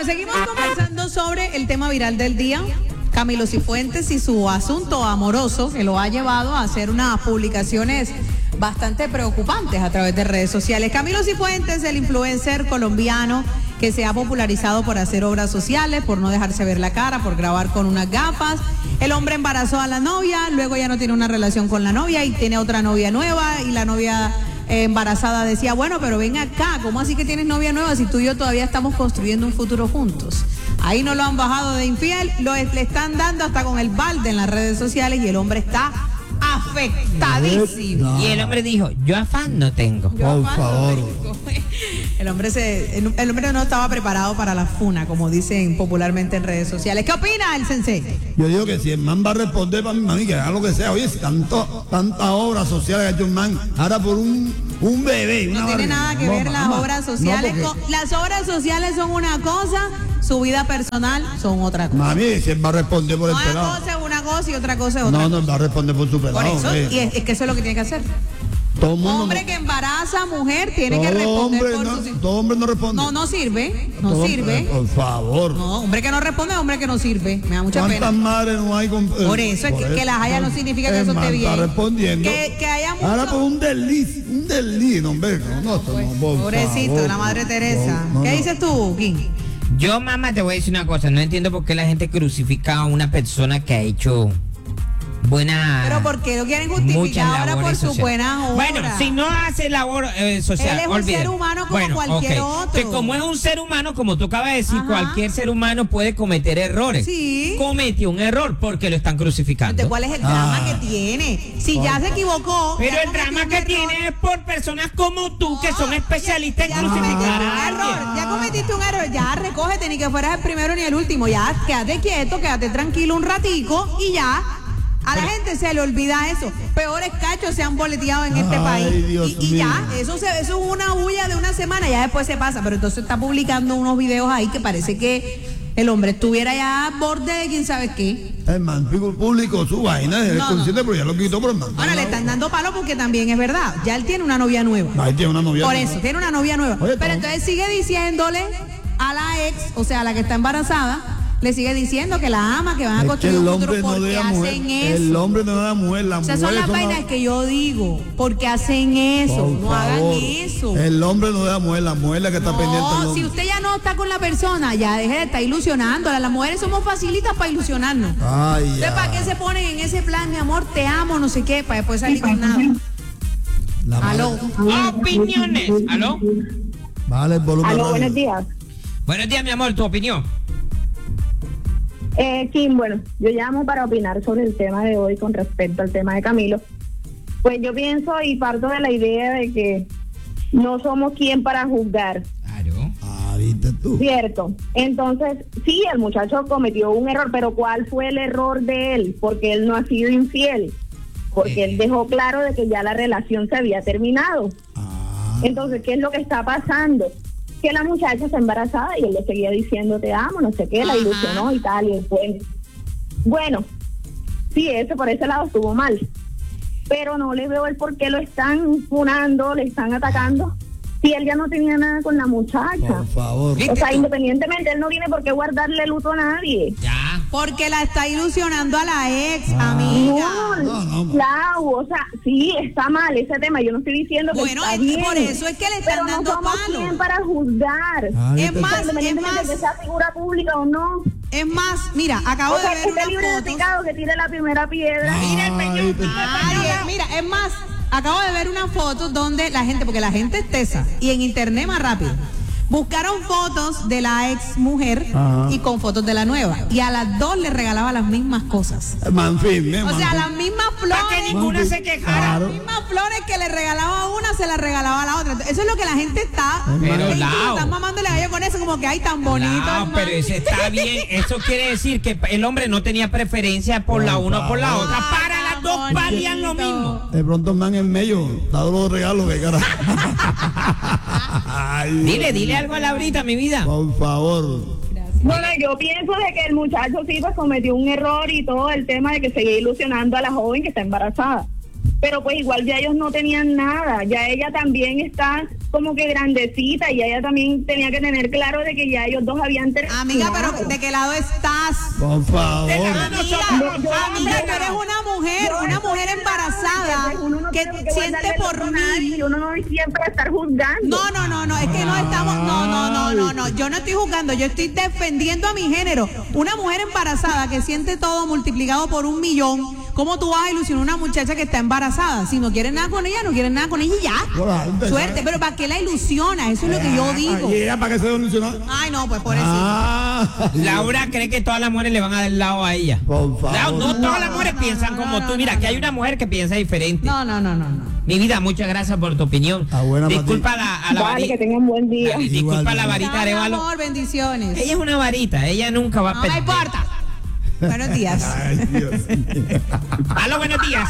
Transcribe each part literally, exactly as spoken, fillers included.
Bueno, seguimos conversando sobre el tema viral del día. Camilo Cifuentes y su asunto amoroso que lo ha llevado a hacer unas publicaciones bastante preocupantes a través de redes sociales. Camilo Cifuentes, el influencer colombiano que se ha popularizado por hacer obras sociales, por no dejarse ver la cara, por grabar con unas gafas. El hombre embarazó a la novia, luego ya no tiene una relación con la novia y tiene otra novia nueva, y la novia eh, embarazada decía, bueno, pero ven acá, ¿cómo así que tienes novia nueva si tú y yo todavía estamos construyendo un futuro juntos? Ahí no lo han bajado de infiel, lo le están dando hasta con el balde en las redes sociales y el hombre está afectadísimo. No. Y el hombre dijo, yo afán no tengo. Yo Por favor. No tengo. El hombre se, el, el hombre no estaba preparado para la funa, como dicen popularmente en redes sociales. ¿Qué opina el sensei? Yo digo que si el man va a responder para mi mami, que haga lo que sea. Oye, si tanto, tantas obras sociales que ha hecho un man, ahora por un, un bebé. Una No tiene barriga. nada que No, ver las mamá. obras sociales. No, con, las obras sociales son una cosa, su vida personal son otra cosa. mami, si él va a responder por el Una pelado. cosa es una cosa y otra cosa es otra No, cosa. no, él va a responder por su pelado. Por eso, hombre. y es, es que eso es lo que tiene que hacer. Todo mundo Hombre no, que embaraza mujer tiene todo que responder hombre por no, sus... todo hombre no responde. No, no sirve, no Todo- sirve. eh, Por favor. No, hombre que no responde, hombre que no sirve. Me da mucha ¿Cuántas pena. madres no hay con, eh, Por eso es que, que las haya no significa que el eso esté man bien. Está respondiendo. Que, que haya mucho... Ahora por un desliz, un desliz, no, hombre. No, no, esto no, por Pobrecito, favor, la madre Teresa. no, ¿Qué no. dices tú, King? Yo, mamá, te voy a decir una cosa. No entiendo por qué la gente crucifica a una persona que ha hecho buena... Pero ¿por qué lo quieren muchas justificar ahora por labores su sociales. buena obra? Bueno, si no hace labor eh, social, Él es un olvídalo. ser humano como Bueno, cualquier ok. otro. Que como es un ser humano, como tú acabas de decir, Ajá. cualquier ser humano puede cometer errores. Sí. Cometió un error porque lo están crucificando. Entonces, ¿cuál es el drama Ah. que tiene? Si ya se equivocó... Pero ya el cometió drama un que error. tiene es por personas como tú, que son especialistas en Ya crucificar cometiste a un alguien. error, ya cometiste un error, ya recógete, ni que fueras el primero ni el último, ya quédate quieto, quédate tranquilo un ratico y ya. A la gente se le olvida eso. Peores cachos se han boleteado en este Ay, país. Dios y, y ya, mío. eso, se, eso es una bulla de una semana, ya después se pasa. Pero entonces está publicando unos videos ahí que parece que el hombre estuviera ya a borde de quién sabe qué. El man público, su vaina, es No, consciente, pero ya lo quitó por el man. Ahora le están dando palo porque también es verdad. Ya él tiene una novia nueva. Ahí tiene una novia. Por ¿no? eso, tiene una novia nueva. Oye, Pero ¿cómo? entonces sigue diciéndole a la ex, o sea, a la que está embarazada, le sigue diciendo que la ama, que van a Es que construir el un hombre futuro. no porque debe a mujer. hacen eso. El hombre no debe a mujer, la O sea, mujer son las son vainas las- que yo digo, porque hacen eso, Por no hagan favor. eso. El hombre no debe a mujer, la mujer es la que está pendiente del No, hombre. si usted ya no está con la persona, ya deje de estar ilusionándola. Las mujeres somos facilitas para ilusionarnos. Ay, Entonces, ya. ¿para qué se ponen en ese plan, mi amor, te amo, no sé qué, para después salir con nada? La madre- Aló. Opiniones. ¿Aló? Vale, el volumen. Aló, radio. buenos días. Buenos días, mi amor, tu opinión. Eh, Kim, bueno, yo llamo para opinar sobre el tema de hoy con respecto al tema de Camilo. Pues yo pienso y parto de la idea de que no somos quien para juzgar, Claro. Ah, viste tú. ¿cierto? Entonces, sí, el muchacho cometió un error, pero ¿cuál fue el error de él? Porque él no ha sido infiel, porque él dejó claro de que ya la relación se había terminado. Ah, Entonces, ¿qué es lo que está pasando? Que la muchacha está embarazada y él le seguía diciendo te amo, no sé qué, la Ajá. ilusionó y tal, y después, bueno, sí, ese por ese lado estuvo mal, pero no le veo el por qué lo están funando, le están atacando, si él ya no tenía nada con la muchacha. por favor. ¿Viste O sea, tú? independientemente, él no tiene por qué guardarle luto a nadie. Ya. Porque la está ilusionando a la ex, Ah. amiga. No, no, Clau, o sea, sí, está mal ese tema, yo no estoy diciendo que Bueno, está es- bien, por eso es que le están pero no dando somos palo. quien para juzgar. Ah, Es viste más, tú. es Independientemente más, de que sea figura pública o no. es más, mira, acabo O sea, de ver este unas libre de fotos. pecado que tire la primera piedra. Mira el Ay, peñón. viste tú. Nadie, mira, es más, acabo de ver una foto donde la gente, porque la gente es tesa, y en internet más rápido, buscaron fotos de la ex mujer Ajá. y con fotos de la nueva. Y a las dos les regalaba las mismas cosas. Man firme, O man sea, firme. las mismas Para que flores. ninguna se quejara. Claro. Las mismas flores que le regalaba a una, se las regalaba a la otra. Eso es lo que la gente está. Pero, incluso Lau. están mamándole gallo con eso, como que ay, tan bonito. No, hermano. pero ese está bien. Eso quiere decir que el hombre no tenía preferencia por la una o por la otra. Para las dos Bonito. valían lo mismo. De pronto el man en medio, dado los regalos que cara. Ay, Dile, dile algo a Laurita, mi vida. por favor. Bueno, yo pienso de que el muchacho sí pues cometió un error y todo el tema de que seguía ilusionando a la joven que está embarazada. pero pues igual ya ellos no tenían nada, ya ella también está como que grandecita y ella también tenía que tener claro de que ya ellos dos habían terminado. Amiga, pero ¿de qué lado estás? Por favor. Amiga, yo- amiga, tú eres una mujer, una mujer embarazada Uno no que tiene que siente guardarle por todo a nadie, mí. uno no siempre estar juzgando. No, no, no, no, es que no estamos, no, no, no, no, no, yo no estoy juzgando, yo estoy defendiendo a mi género. Una mujer embarazada que siente todo multiplicado por un millón, ¿cómo tú vas a ilusionar a una muchacha que está embarazada? Si no quieres nada con ella, no quieres nada con ella y ya. Bueno, Suerte, pero ¿para qué la ilusiona? Eso es lo que yo digo. ¿Y ella para qué se ilusionó? Ay, no, pues por eso. Ah, Laura cree que todas las mujeres le van a dar lado a ella. por favor. No, no todas las mujeres no, piensan no, como no, tú. no, Mira, no, que hay no. una mujer que piensa diferente. No, no, no, no, no. Mi vida, muchas gracias por tu opinión. Ah, buena, Disculpa Mati. a la, a la Vale, que varita. tengan buen día. Disculpa Igual, a la varita Dale, Arevalo. amor, bendiciones. Ella es una varita, ella nunca va a No me perder. importa. Buenos días. Ay, Dios mío. Aló, buenos días.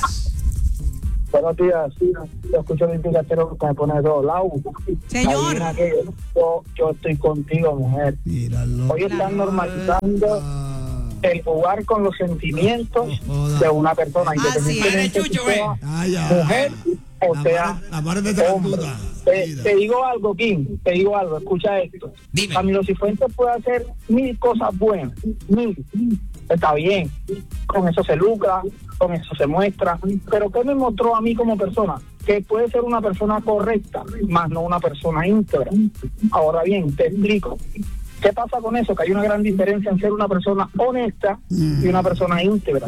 Buenos días, sí, yo escucho el indicatero que me pone de todos lados. Señor. Adivina que yo, yo estoy contigo, mujer. Míralo. Hoy están normalizando Ah, el jugar con los sentimientos Joda. de una persona, Así es. independientemente Dale, Chucho, si sea Ay, ay. mujer o La sea madre- la madre de esa hombre. cantuta. Te, Mira. te digo algo, Kim, te digo algo, escucha esto. Dime. Camilo Cifuentes puede hacer mil cosas buenas, mil. Está bien, con eso se lucra, con eso se muestra, pero ¿qué me mostró a mí como persona? Que puede ser una persona correcta, más no una persona íntegra. Ahora bien, te explico. ¿Qué pasa con eso? Que hay una gran diferencia en ser una persona honesta y una persona íntegra.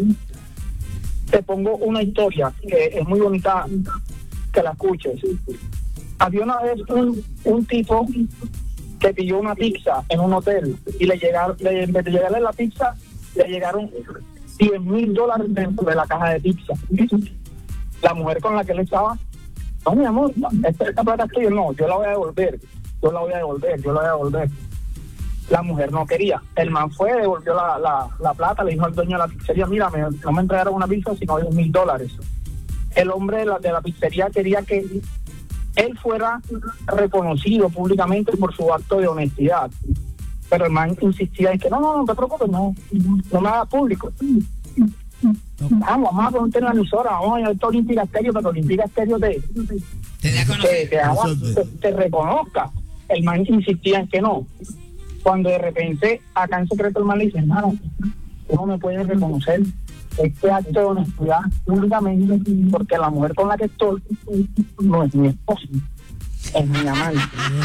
Te pongo una historia que es muy bonita, que la escuches. Había una vez un, un tipo que pidió una pizza en un hotel y le llegaron, le, en vez de llegarle la pizza, le llegaron diez mil dólares dentro de la caja de pizza. La mujer con la que él estaba, no, mi amor, esta, esta plata es tuya, no, yo la voy a devolver, yo la voy a devolver, yo la voy a devolver. La mujer no quería. El man fue, devolvió la, la, la plata, le dijo al dueño de la pizzería, mira, me, no me entregaron una pizza sino diez mil dólares. El hombre de la, de la pizzería quería que él fuera reconocido públicamente por su acto de honestidad. Pero el man insistía en que no, no, no te preocupes, no, no me hagas público. Vamos, vamos a ponerte en la emisora, vamos a ir a Olímpica Estéreo, para que Olímpica Estéreo te, Te da a te, conocer. te, haga- Eso es. te- te reconozca. El man insistía en que no. Cuando de repente, acá en secreto, el man le dice, hermano, tú no me puedes reconocer este acto de honestidad públicamente, porque la mujer con la que estoy no es mi esposa, es mi amante.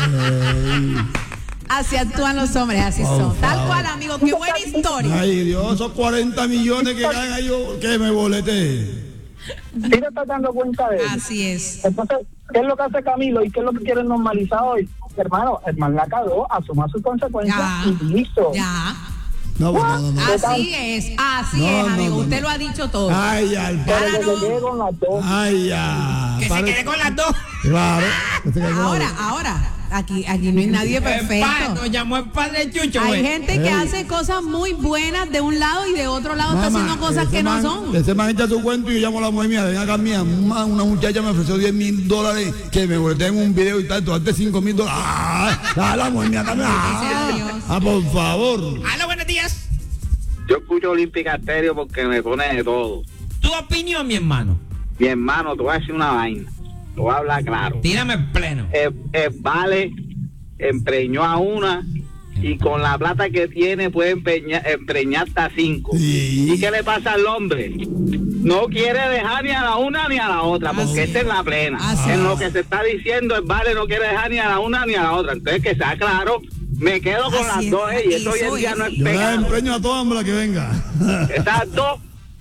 Así actúan los hombres, así Por son. Tal favor. cual, amigo, qué buena historia. Ay, Dios, esos cuarenta millones que caen ahí, yo, que me bolete. ¿Sí te estás dando cuenta de eso? Así es. Entonces, ¿qué es lo que hace Camilo y qué es lo que quieren normalizar hoy? Hermano, el man la cagó, asuma sus consecuencias Ya. y listo. Ya. No, no, no, no. Así es, así No, es, no, amigo. no, Usted no. lo ha dicho todo. Ay, al Pero Ahora que no. se quede con las dos. Ay, ya. Que se Pare- quede con las dos. Claro. que se quede con las Ahora, dos. ahora, aquí, aquí no hay nadie El perfecto. pato llamó el padre Chucho, Hay güey. gente que Ey. hace cosas muy buenas de un lado y de otro lado está Mamá, haciendo cosas ese que no man- son. Ese man echa su cuento y yo llamo a la mujer mía, ven acá mía, una, una muchacha me ofreció diez mil dólares que me boleté en un video y tal, tú date cinco mil dólares. Ah, ah, la mujer mía también. Ah, Dios. ah, por favor. Aló, buenos días. Yo escucho Olímpica Estéreo porque me pone de todo. Tu opinión, mi hermano. Mi hermano, te voy a decir una vaina. Te voy a hablar claro. Tírame el pleno. Eh, eh, vale, empreñó a una y con la plata que tiene puede empeñar, empreñar hasta cinco. Sí. ¿Y qué le pasa al hombre? No quiere dejar ni a la una ni a la otra, porque Así esta es. es la plena. Así En es. lo que se está diciendo, el vale no quiere dejar ni a la una ni a la otra. Entonces, que sea claro, me quedo con Así las es, dos, eh, y eso hoy eso en día es. no es Yo la pecado. empreño a toda hombre que venga. Exacto.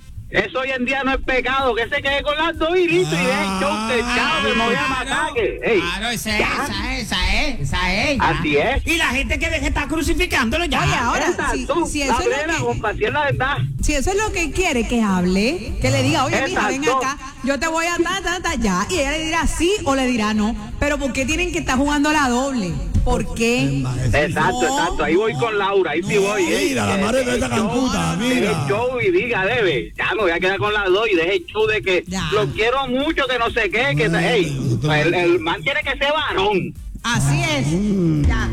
Eso hoy en día no es pecado, que se quede con las dos y listo, y deje el show techado, que me voy a matar. Que, ey, Claro, esa es, ya. esa es, esa es, esa es. ya. Así es. Y la gente que deje está crucificándolo ya. Oye, ahora, si, Exacto, si la eso es plena, lo que, compa, si es la verdad. si eso es lo que quiere, que hable, que le diga, oye, mija, ven Exacto. acá, yo te voy a ta, ta, ta, ya. Y ella le dirá sí o le dirá no. Pero ¿por qué tienen que estar jugando la doble? ¿Por qué? Exacto, No. exacto, ahí voy con Laura, ahí sí voy. eh. Mira, la Eh, madre de esa el show, cancuta, deje mira. el show y diga, debe, ya me voy a quedar con las dos y deje el show de que Ya. lo quiero mucho, que no sé qué, que, Ay, hey, yo te- el, el man tiene que ser varón. Así es. Ya.